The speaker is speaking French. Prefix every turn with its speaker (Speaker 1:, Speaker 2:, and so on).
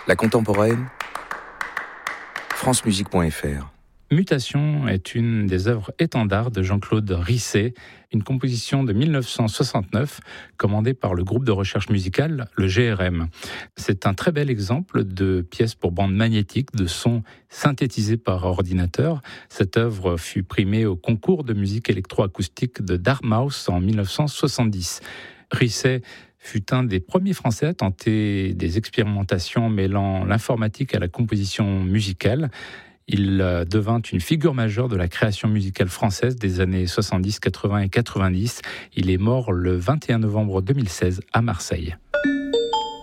Speaker 1: La contemporaine, francemusique.fr.
Speaker 2: Mutation est une des œuvres étendards de Jean-Claude Risset, une composition de 1969 commandée par le groupe de recherche musicale, le GRM. C'est un très bel exemple de pièce pour bande magnétique, de son synthétisé par ordinateur. Cette œuvre fut primée au concours de musique électroacoustique de Dartmouth en 1970. Risset fut un des premiers Français à tenter des expérimentations mêlant l'informatique à la composition musicale. Il devint une figure majeure de la création musicale française des années 70, 80 et 90. Il est mort le 21 novembre 2016 à Marseille.